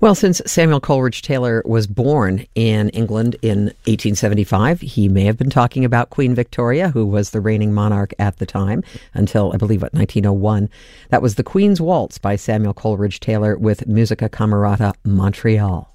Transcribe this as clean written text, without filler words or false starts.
Well, since Samuel Coleridge Taylor was born in England in 1875, he may have been talking about Queen Victoria, who was the reigning monarch at the time, until, I believe, 1901. That was The Queen's Waltz by Samuel Coleridge Taylor with Musica Camerata Montreal.